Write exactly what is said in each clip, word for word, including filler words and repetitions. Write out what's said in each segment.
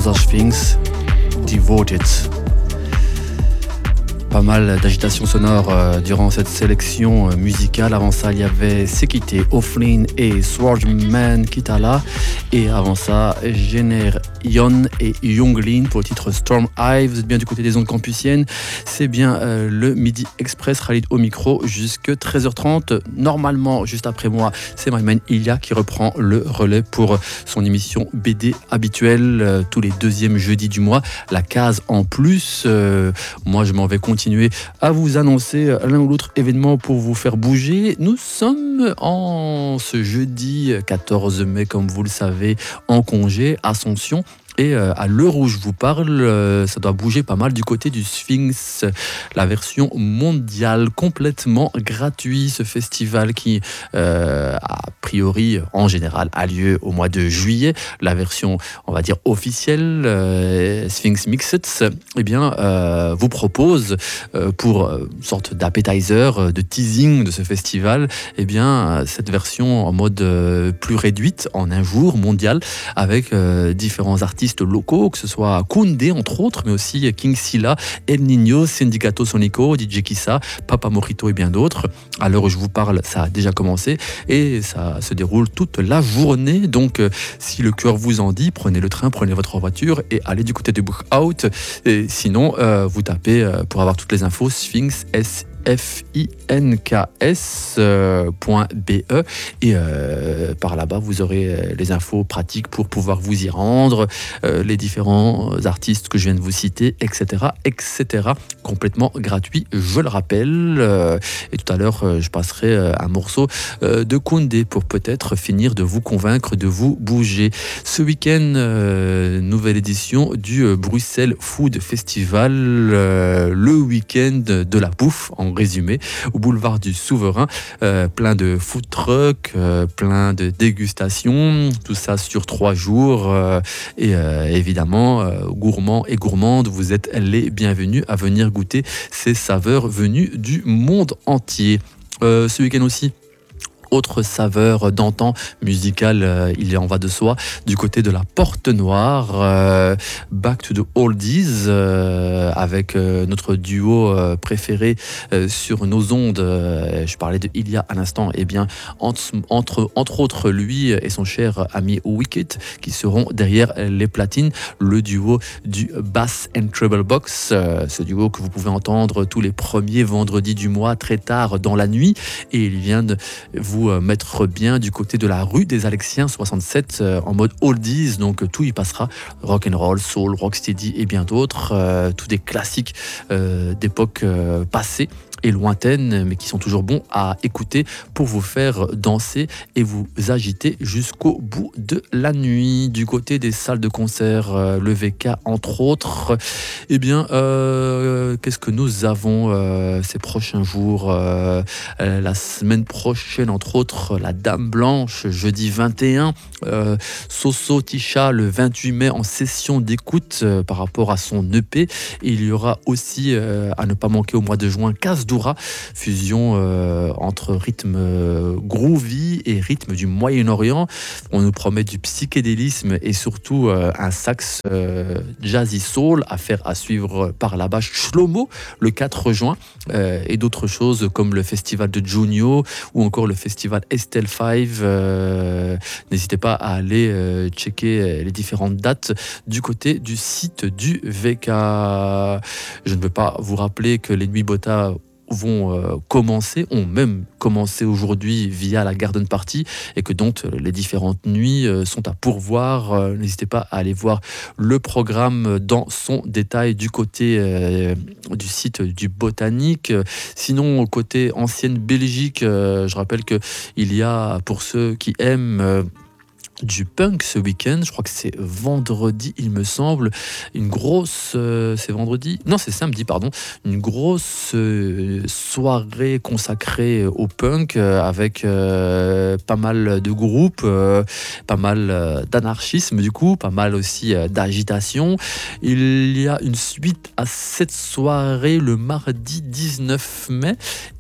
Other Things, Devoted. Pas mal d'agitation sonore euh, durant cette sélection euh, musicale. Avant ça, il y avait Sekite, O'Flynn et Swordsman Kitala. Et avant ça, Jenner Yon et Younglin pour le titre Storm Eye. Vous êtes bien du côté des ondes campusiennes. C'est bien euh, le Midi Express, Khalid au micro jusque treize heures trente. Normalement, juste après moi, c'est my man Ilya qui reprend le relais pour son émission B D habituelle euh, tous les deuxièmes jeudis du mois. La case en plus. Euh, moi, je m'en vais continuer à vous annoncer l'un ou l'autre événement pour vous faire bouger. Nous sommes en ce jeudi quatorze mai, comme vous le savez, en congé, Ascension. Et euh, à l'heure où je vous parle, euh, ça doit bouger pas mal du côté du Sphinx, la version mondiale, complètement gratuit, ce festival qui, euh, a priori, en général, a lieu au mois de juillet. La version, on va dire, officielle, euh, Sphinx Mixed, eh bien, euh, vous propose, euh, pour une sorte d'appetizer, de teasing de ce festival, eh bien, cette version en mode euh, plus réduite, en un jour, mondial, avec euh, différents artistes locaux, que ce soit Koundé entre autres, mais aussi King Silla, El Nino, Sindicato Sonico, D J Kissa, Papa Morito et bien d'autres. À l'heure où je vous parle, ça a déjà commencé et ça se déroule toute la journée. Donc, euh, si le cœur vous en dit, prenez le train, prenez votre voiture et allez du côté de Book Out. Et sinon, euh, vous tapez euh, pour avoir toutes les infos Sphinx S F I N K S point B E et euh, par là-bas vous aurez les infos pratiques pour pouvoir vous y rendre, euh, les différents artistes que je viens de vous citer, etc., etc. Complètement gratuit, je le rappelle. Euh, et tout à l'heure, euh, je passerai euh, un morceau euh, de Koundé pour peut-être finir de vous convaincre de vous bouger. Ce week-end, euh, nouvelle édition du euh, Bruxelles Food Festival, euh, le week-end de la bouffe en résumé, au boulevard du Souverain, euh, plein de food trucks, euh, plein de dégustations, tout ça sur trois jours, euh, et euh, évidemment, euh, gourmands et gourmandes, vous êtes les bienvenus à venir goûter ces saveurs venues du monde entier. Euh, ce week-end aussi, autre saveur d'antan musicale, euh, il en va de soi, du côté de la Porte Noire, euh, Back to the Oldies, euh, avec euh, notre duo euh, préféré euh, sur nos ondes. Euh, je parlais de Ilya à l'instant, et eh bien entre, entre, entre autres lui et son cher ami Wicked, qui seront derrière les platines, le duo du Bass and Treble Box, euh, ce duo que vous pouvez entendre tous les premiers vendredis du mois, très tard dans la nuit, et il vient de vous mettre bien du côté de la rue des Alexiens soixante-sept, euh, en mode oldies, donc tout y passera, rock and roll, soul, rocksteady et bien d'autres, euh, tous des classiques euh, d'époque euh, passée et lointaines, mais qui sont toujours bons à écouter pour vous faire danser et vous agiter jusqu'au bout de la nuit. Du côté des salles de concert, euh, le V K entre autres, eh bien, euh, qu'est-ce que nous avons euh, ces prochains jours, euh, euh, la semaine prochaine, entre autres, la Dame Blanche, jeudi vingt et un, euh, Soso Tisha le vingt-huit mai en session d'écoute euh, par rapport à son E P. Et il y aura aussi, euh, à ne pas manquer au mois de juin, Kasdoura, fusion euh, entre rythme euh, groovy et rythme du Moyen-Orient. On nous promet du psychédélisme et surtout euh, un sax euh, jazzy soul à faire à suivre par là-bas. Shlomo le quatre juin, euh, et d'autres choses comme le festival de Junio ou encore le festival Estelle cinq. Euh, n'hésitez pas à aller euh, checker les différentes dates du côté du site du V K. Je ne veux pas vous rappeler que les Nuits Bota vont euh, commencer, ont même commencé aujourd'hui via la Garden Party, et que donc les différentes nuits euh, sont à pourvoir. Euh, n'hésitez pas à aller voir le programme dans son détail du côté euh, du site du Botanique. Sinon, côté ancienne Belgique, euh, je rappelle que il y a, pour ceux qui aiment euh, du punk ce week-end, je crois que c'est vendredi il me semble, une grosse, euh, c'est vendredi, non c'est samedi pardon, une grosse euh, soirée consacrée au punk euh, avec euh, pas mal de groupes, euh, pas mal euh, d'anarchisme du coup, pas mal aussi euh, d'agitation. Il y a une suite à cette soirée le mardi dix-neuf mai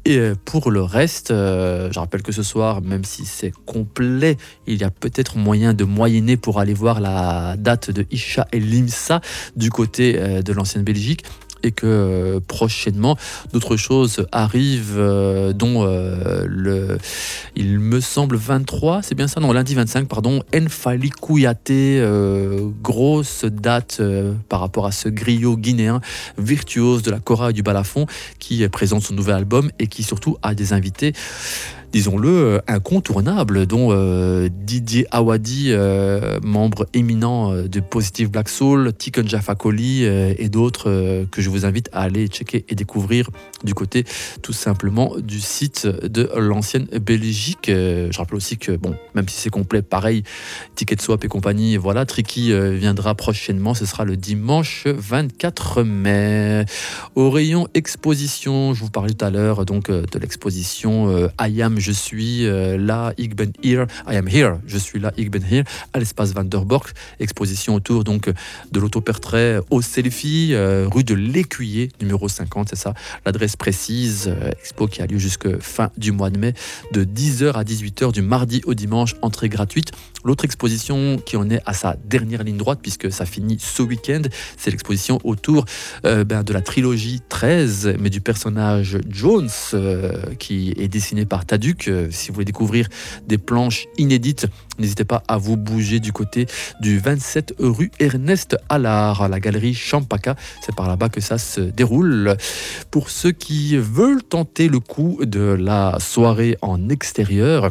Et pour le reste, euh, je rappelle que ce soir, même si c'est complet, il y a peut-être moyen de moyenner pour aller voir la date de Isha et Limsa du côté euh, de l'ancienne Belgique. Et que euh, prochainement d'autres choses arrivent, euh, dont euh, le, il me semble vingt-trois, c'est bien ça, non, lundi vingt-cinq, pardon, Enfali Kouyaté, euh, grosse date euh, par rapport à ce griot guinéen virtuose de la kora et du balafon qui présente son nouvel album et qui surtout a des invités, disons-le, incontournables, dont euh, Didier Awadi, euh, membre éminent de Positive Black Soul, Tiken Jah Fakoly euh, et d'autres euh, que je vous invite à aller checker et découvrir du côté tout simplement du site de l'ancienne Belgique. Euh, je rappelle aussi que, bon, même si c'est complet, pareil, Ticket Swap et compagnie, voilà, Tricky euh, viendra prochainement, ce sera le dimanche vingt-quatre mai. Au rayon exposition, je vous parlais tout à l'heure donc euh, de l'exposition euh, I Am Je suis euh, là, ik ben here, I am here, je suis là, ik ben here, à l'espace Van der Bork, exposition autour donc de l'autoportrait au selfie, euh, rue de l'Écuyer, numéro cinquante, c'est ça, l'adresse précise, euh, expo qui a lieu jusqu'à fin du mois de mai, de dix heures à dix-huit heures, du mardi au dimanche, entrée gratuite. L'autre exposition qui en est à sa dernière ligne droite, puisque ça finit ce week-end, c'est l'exposition autour euh, ben, de la trilogie treize, mais du personnage Jones, euh, qui est dessiné par Taduk. Euh, si vous voulez découvrir des planches inédites, n'hésitez pas à vous bouger du côté du vingt-sept rue Ernest Allard, à la galerie Champaka. C'est par là-bas que ça se déroule. Pour ceux qui veulent tenter le coup de la soirée en extérieur,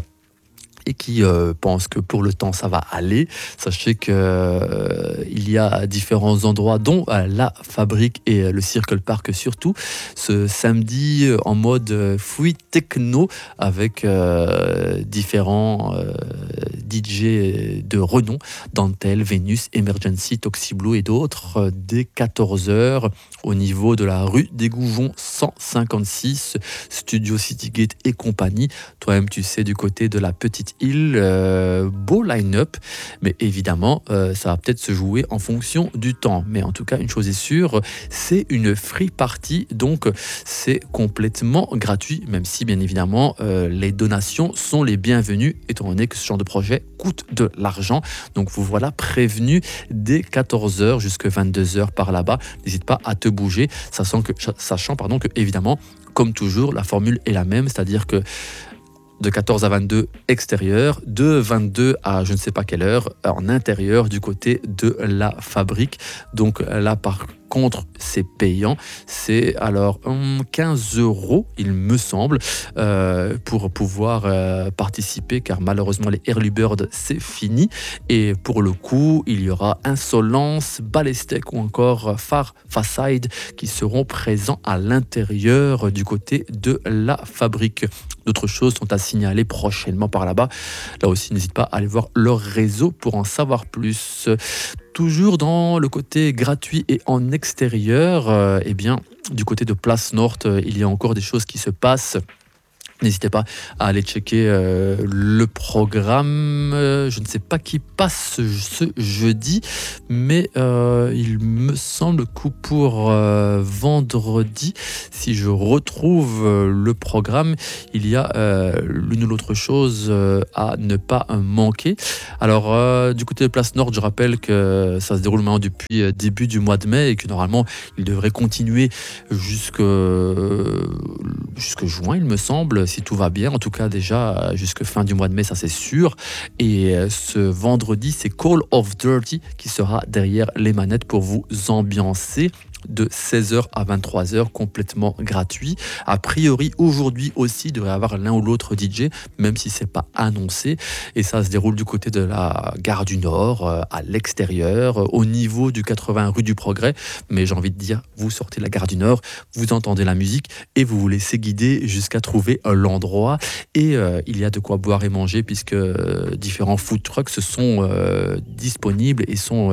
et qui euh, pensent que pour le temps ça va aller, sachez qu'il euh, y a différents endroits dont euh, la Fabrique et euh, le Circle Park surtout ce samedi euh, en mode euh, free techno avec euh, différents euh, D J de renom, Dantel, Vénus, Emergency, Toxiblue et d'autres, euh, dès quatorze heures au niveau de la rue des Gouvons cent cinquante-six, Studio Citygate et compagnie. Toi-même tu sais, du côté de la petite île, euh, beau line-up, mais évidemment euh, ça va peut-être se jouer en fonction du temps, mais en tout cas une chose est sûre, c'est une free party, donc c'est complètement gratuit, même si bien évidemment euh, les donations sont les bienvenues étant donné que ce genre de projet coûte de l'argent. Donc vous voilà prévenu dès quatorze heures jusqu'à vingt-deux heures par là-bas. N'hésite pas à te bouger, sachant que, sachant, pardon, que évidemment comme toujours la formule est la même, c'est-à-dire que de quatorze à vingt-deux extérieur, de vingt-deux à je ne sais pas quelle heure en intérieur du côté de la Fabrique. Donc là par contre c'est payant, c'est alors hum, quinze euros il me semble euh, pour pouvoir euh, participer, car malheureusement les Early Bird c'est fini, et pour le coup il y aura Insolence, Balestec ou encore Far Facade qui seront présents à l'intérieur du côté de la Fabrique. D'autres choses sont à signaler prochainement par là-bas. Là aussi, n'hésite pas à aller voir leur réseau pour en savoir plus. Toujours dans le côté gratuit et en extérieur, euh, eh bien, du côté de Place Nord, euh, il y a encore des choses qui se passent. N'hésitez pas à aller checker euh, le programme. Euh, je ne sais pas qui passe ce, ce jeudi, mais euh, il me semble que pour euh, vendredi, si je retrouve euh, le programme, il y a euh, l'une ou l'autre chose euh, à ne pas manquer. Alors, euh, du côté de Place Nord, je rappelle que ça se déroule maintenant depuis euh, début du mois de mai et que normalement, il devrait continuer jusque, euh, jusque juin, il me semble, si tout va bien, en tout cas déjà jusqu'à fin du mois de mai, ça c'est sûr. Et ce vendredi, c'est Call of Dirty qui sera derrière les manettes pour vous ambiancer de seize heures à vingt-trois heures, complètement gratuit. A priori, aujourd'hui aussi, il devrait y avoir l'un ou l'autre D J, même si c'est pas annoncé. Et ça se déroule du côté de la gare du Nord, à l'extérieur, au niveau du quatre-vingts rue du Progrès. Mais j'ai envie de dire, vous sortez de la gare du Nord, vous entendez la musique et vous vous laissez guider jusqu'à trouver l'endroit. Et euh, il y a de quoi boire et manger puisque euh, différents food trucks sont euh, disponibles et sont euh,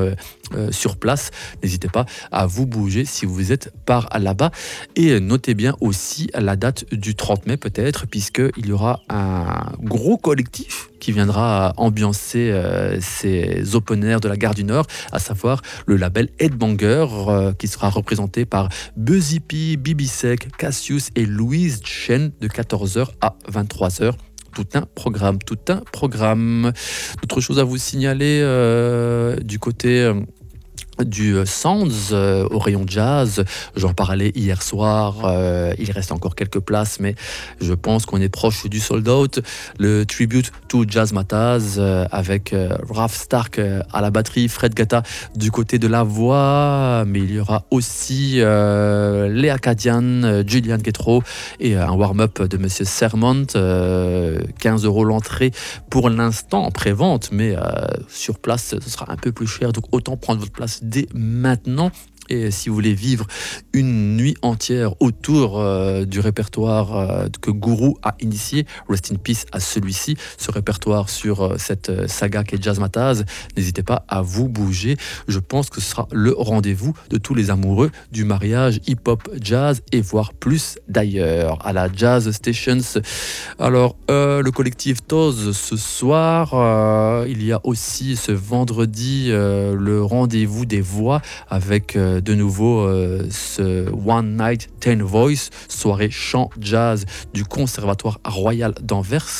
euh, sur place. N'hésitez pas à vous bouger si vous êtes par là-bas. Et notez bien aussi la date du trente mai peut-être, puisqu'il y aura un gros collectif qui viendra ambiancer euh, ces open air de la Gare du Nord, à savoir le label Headbanger, euh, qui sera représenté par Buzzy P, Bibisec, Cassius et Louise Chen de quatorze heures à vingt-trois heures. Tout un programme, tout un programme. D'autres choses à vous signaler euh, du côté... Euh, du Sounds euh, au rayon jazz, j'en parlais hier soir, euh, il reste encore quelques places, mais je pense qu'on est proche du sold out. Le tribute to Jazz Mataz euh, avec euh, Raph Stark euh, à la batterie, Fred Gatta du côté de la voix, mais il y aura aussi euh, Léa Cadian, euh, Julian Guetro et euh, un warm-up de Monsieur Sermont, euh, quinze euros l'entrée pour l'instant en pré-vente, mais euh, sur place ce sera un peu plus cher, donc autant prendre votre place dès maintenant. Et si vous voulez vivre une nuit entière autour euh, du répertoire euh, que Guru a initié, rest in peace à celui-ci, ce répertoire sur euh, cette saga qui est Jazz Mataz, n'hésitez pas à vous bouger. Je pense que ce sera le rendez-vous de tous les amoureux du mariage hip-hop jazz et voire plus d'ailleurs, à la Jazz Stations. Alors, euh, le collectif Toz ce soir, euh, il y a aussi ce vendredi euh, le rendez-vous des voix avec euh, de nouveau euh, ce One Night Ten Voice, soirée chant jazz du Conservatoire Royal d'Anvers.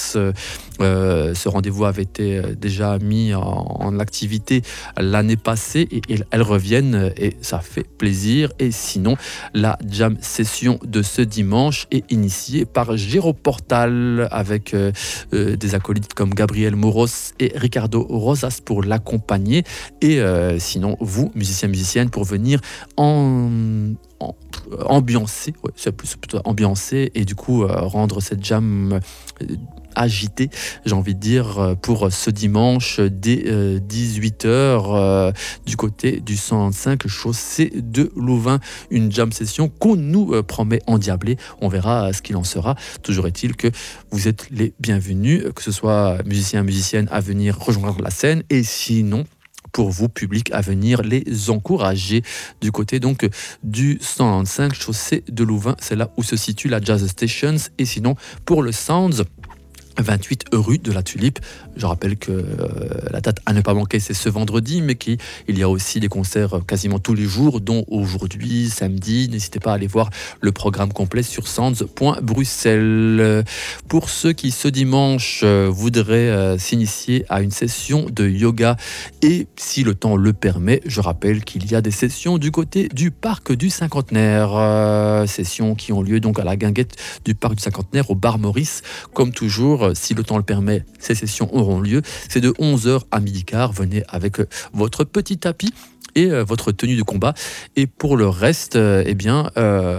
Euh, ce rendez-vous avait été déjà mis en, en activité l'année passée et, et elles reviennent et ça fait plaisir. Et sinon, la jam session de ce dimanche est initiée par Géro Portal avec euh, euh, des acolytes comme Gabriel Moros et Ricardo Rosas pour l'accompagner. Et euh, sinon, vous, musiciens, musiciennes, pour venir en, en ambiancer, ouais, c'est plutôt ambiancer et du coup euh, rendre cette jam euh, agitée, j'ai envie de dire, pour ce dimanche dès euh, dix-huit heures euh, du côté du cent cinq chaussée de Louvain. Une jam session qu'on nous euh, promet endiablée. On verra ce qu'il en sera. Toujours est-il que vous êtes les bienvenus, que ce soit musiciens, musiciennes à venir rejoindre la scène et sinon pour vous, public, à venir les encourager du côté donc du cent cinq chaussée de Louvain. C'est là où se situe la Jazz Stations. Et sinon, pour le Sounds, vingt-huit rue de la Tulipe. Je rappelle que euh, la date à ne pas manquer, c'est ce vendredi, mais qu'il y a aussi des concerts quasiment tous les jours, dont aujourd'hui, samedi. N'hésitez pas à aller voir le programme complet sur sounds point bruxelles. Pour ceux qui, ce dimanche, euh, voudraient euh, s'initier à une session de yoga, et si le temps le permet, je rappelle qu'il y a des sessions du côté du parc du Cinquantenaire. Euh, sessions qui ont lieu donc à la guinguette du parc du Cinquantenaire, au bar Maurice, comme toujours. Si le temps le permet, ces sessions auront lieu. C'est de onze heures à midi quart. Venez avec votre petit tapis et euh, votre tenue de combat. Et pour le reste, euh, eh bien,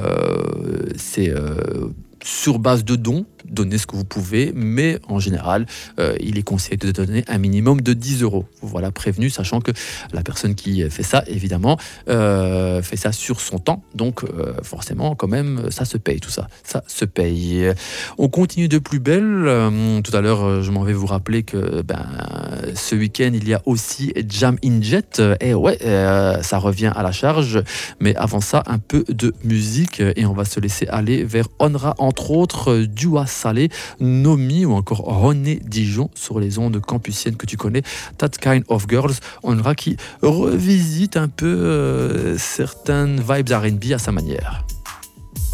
euh, c'est euh, sur base de dons. Donnez ce que vous pouvez, mais en général, euh, il est conseillé de donner un minimum de dix euros. Voilà, prévenu, sachant que la personne qui fait ça, évidemment, euh, fait ça sur son temps. Donc, euh, forcément, quand même, ça se paye, tout ça. Ça se paye. On continue de plus belle. Euh, tout à l'heure, je m'en vais vous rappeler que ben, ce week-end, il y a aussi Jam in Jet. Et ouais, euh, ça revient à la charge. Mais avant ça, un peu de musique. Et on va se laisser aller vers Onra, entre autres, Dua Salé, Nomi ou encore René Dijon sur les ondes campusiennes que tu connais, That Kind of Girls. On aura qui revisite un peu euh, certaines vibes R and B à sa manière.